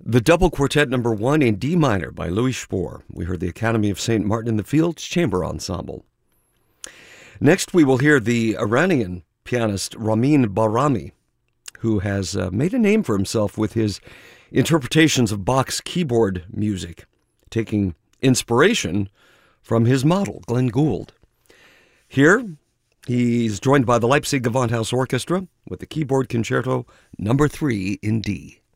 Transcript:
The Double Quartet Number 1 in D minor by Louis Spohr. We heard the Academy of St. Martin in the Fields Chamber Ensemble. Next, we will hear the Iranian pianist Ramin Bahrami, who has made a name for himself with his interpretations of Bach's keyboard music, taking inspiration from his model, Glenn Gould. Here, he's joined by the Leipzig Gewandhaus Orchestra with the Keyboard Concerto Number 3 in D.